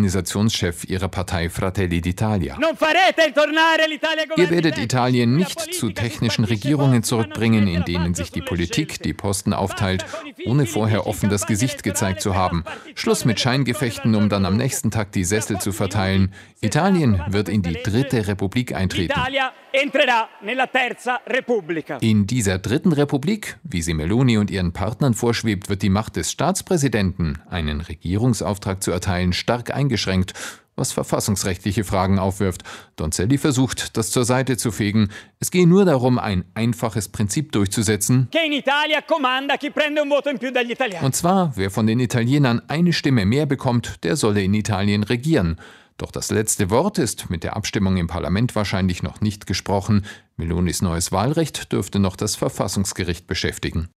Organisationschef ihrer Partei Fratelli d'Italia. Ihr werdet Italien nicht zu technischen Regierungen zurückbringen, in denen sich die Politik die Posten aufteilt, ohne vorher offen das Gesicht gezeigt zu haben. Schluss mit Scheingefechten, um dann am nächsten Tag die Sessel zu verteilen. Italien wird in die Dritte Republik eintreten. In dieser Dritten Republik, wie sie Meloni und ihren Partnern vorschwebt, wird die Macht des Staatspräsidenten, einen Regierungsauftrag zu erteilen, stark eingeschränkt, was verfassungsrechtliche Fragen aufwirft. Donzelli versucht, das zur Seite zu fegen. Es gehe nur darum, ein einfaches Prinzip durchzusetzen. Und zwar, wer von den Italienern eine Stimme mehr bekommt, der solle in Italien regieren. Doch das letzte Wort ist mit der Abstimmung im Parlament wahrscheinlich noch nicht gesprochen. Melonis neues Wahlrecht dürfte noch das Verfassungsgericht beschäftigen.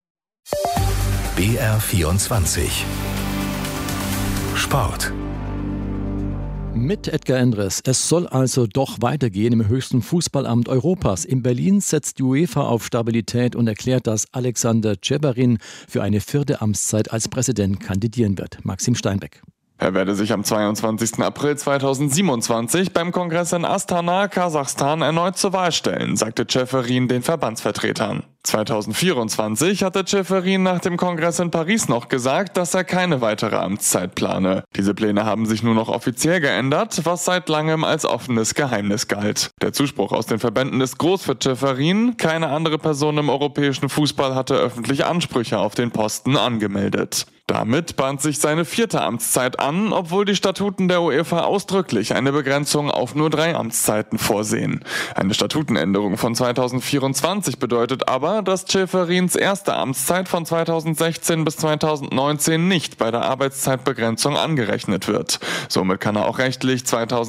BR24 Sport. Mit Edgar Endres. Es soll also doch weitergehen im höchsten Fußballamt Europas. In Berlin setzt die UEFA auf Stabilität und erklärt, dass Alexander Ceferin für eine 4. Amtszeit als Präsident kandidieren wird. Maxim Steinbeck. Er werde sich am 22. April 2027 beim Kongress in Astana, Kasachstan, erneut zur Wahl stellen, sagte Ceferin den Verbandsvertretern. 2024 hatte Ceferin nach dem Kongress in Paris noch gesagt, dass er keine weitere Amtszeit plane. Diese Pläne haben sich nur noch offiziell geändert, was seit langem als offenes Geheimnis galt. Der Zuspruch aus den Verbänden ist groß für Ceferin. Keine andere Person im europäischen Fußball hatte öffentlich Ansprüche auf den Posten angemeldet. Damit bahnt sich seine 4. Amtszeit an, obwohl die Statuten der UEFA ausdrücklich eine Begrenzung auf nur 3 Amtszeiten vorsehen. Eine Statutenänderung von 2024 bedeutet aber, dass Ceferins erste Amtszeit von 2016 bis 2019 nicht bei der Arbeitszeitbegrenzung angerechnet wird. Somit kann er auch rechtlich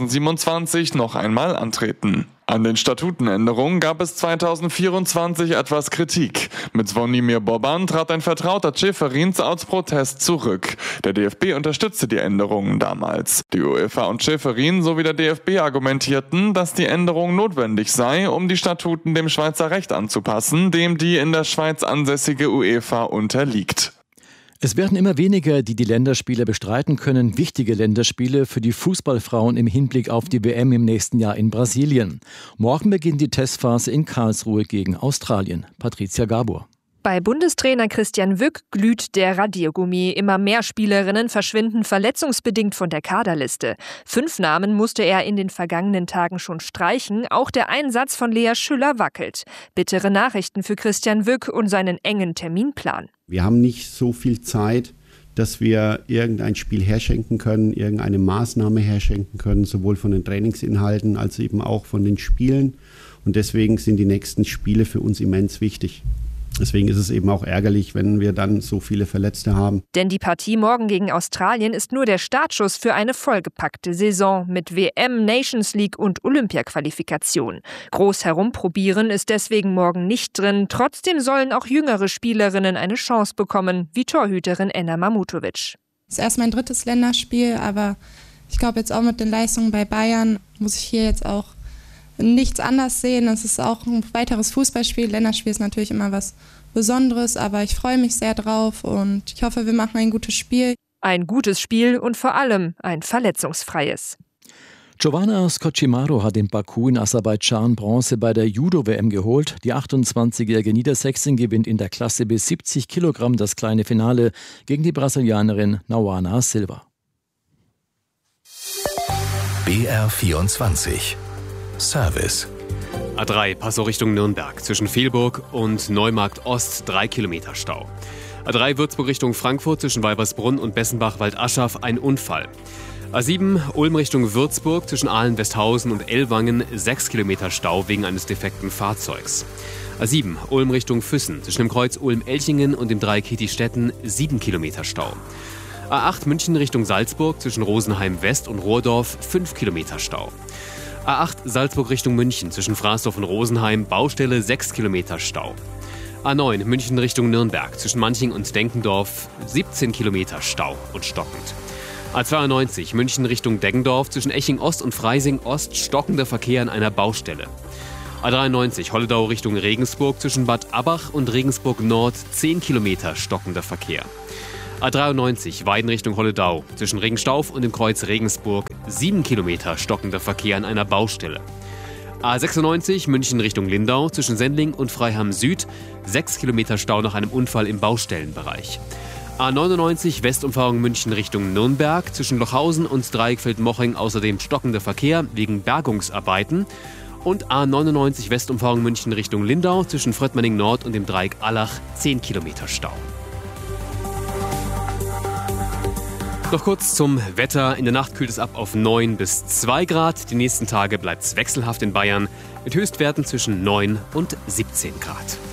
2027 noch einmal antreten. An den Statutenänderungen gab es 2024 etwas Kritik. Mit Zvonimir Boban trat ein Vertrauter Ceferins aus Protest zurück. Der DFB unterstützte die Änderungen damals. Die UEFA und Ceferin sowie der DFB argumentierten, dass die Änderung notwendig sei, um die Statuten dem Schweizer Recht anzupassen, dem die in der Schweiz ansässige UEFA unterliegt. Es werden immer weniger, die Länderspiele bestreiten können. Wichtige Länderspiele für die Fußballfrauen im Hinblick auf die WM im nächsten Jahr in Brasilien. Morgen beginnt die Testphase in Karlsruhe gegen Australien. Patricia Gabor. Bei Bundestrainer Christian Wück glüht der Radiergummi. Immer mehr Spielerinnen verschwinden verletzungsbedingt von der Kaderliste. 5 Namen musste er in den vergangenen Tagen schon streichen. Auch der Einsatz von Lea Schüller wackelt. Bittere Nachrichten für Christian Wück und seinen engen Terminplan. Wir haben nicht so viel Zeit, dass wir irgendein Spiel herschenken können, irgendeine Maßnahme herschenken können, sowohl von den Trainingsinhalten als eben auch von den Spielen. Und deswegen sind die nächsten Spiele für uns immens wichtig. Deswegen ist es eben auch ärgerlich, wenn wir dann so viele Verletzte haben. Denn die Partie morgen gegen Australien ist nur der Startschuss für eine vollgepackte Saison mit WM, Nations League und Olympia-Qualifikation. Groß herumprobieren ist deswegen morgen nicht drin. Trotzdem sollen auch jüngere Spielerinnen eine Chance bekommen, wie Torhüterin Enna Mamutovic. Es ist erst mein 3. Länderspiel, aber ich glaube jetzt auch mit den Leistungen bei Bayern muss ich hier jetzt auch nichts anders sehen. Es ist auch ein weiteres Fußballspiel. Länderspiel ist natürlich immer was Besonderes, aber ich freue mich sehr drauf und ich hoffe, wir machen ein gutes Spiel. Ein gutes Spiel und vor allem ein verletzungsfreies. Giovanna Scocimaro hat in Baku in Aserbaidschan Bronze bei der Judo-WM geholt. Die 28-jährige Niedersächsin gewinnt in der Klasse bis 70 Kilogramm das kleine Finale gegen die Brasilianerin Nauana Silva. BR24 Service. A3 Passau Richtung Nürnberg. Zwischen Velburg und Neumarkt Ost 3 Kilometer Stau. A3 Würzburg Richtung Frankfurt zwischen Weibersbrunn und Bessenbach-Waldaschaf ein Unfall. A7 Ulm Richtung Würzburg zwischen Ahlen-Westhausen und Ellwangen 6 Kilometer Stau wegen eines defekten Fahrzeugs. A7 Ulm Richtung Füssen zwischen dem Kreuz Ulm-Elchingen und dem Dreieck Kitti-Stetten 7 Kilometer Stau. A8 München Richtung Salzburg zwischen Rosenheim West und Rohrdorf 5 Kilometer Stau. A8 Salzburg Richtung München zwischen Fraßdorf und Rosenheim Baustelle 6 Kilometer Stau. A9 München Richtung Nürnberg zwischen Manching und Denkendorf 17 Kilometer Stau und stockend. A92 München Richtung Deggendorf zwischen Eching Ost und Freising Ost stockender Verkehr an einer Baustelle. A93 Holledau Richtung Regensburg zwischen Bad Abbach und Regensburg Nord 10 Kilometer stockender Verkehr. A93 Weiden Richtung Holledau. Zwischen Regenstauf und dem Kreuz Regensburg 7 Kilometer stockender Verkehr an einer Baustelle. A96 München Richtung Lindau. Zwischen Sendling und Freiham Süd 6 Kilometer Stau nach einem Unfall im Baustellenbereich. A99 Westumfahrung München Richtung Nürnberg. Zwischen Lochhausen und Dreieckfeld-Moching außerdem stockender Verkehr wegen Bergungsarbeiten. Und A99 Westumfahrung München Richtung Lindau. Zwischen Fröttmanning Nord und dem Dreieck Allach 10 Kilometer Stau. Noch kurz zum Wetter. In der Nacht kühlt es ab auf 9 bis 2 Grad. Die nächsten Tage bleibt es wechselhaft in Bayern mit Höchstwerten zwischen 9 und 17 Grad.